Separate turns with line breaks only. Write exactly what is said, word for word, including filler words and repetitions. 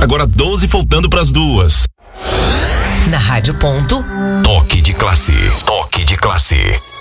Agora doze faltando pras duas.
Na Rádio Ponto.
Toque de classe. Toque de classe.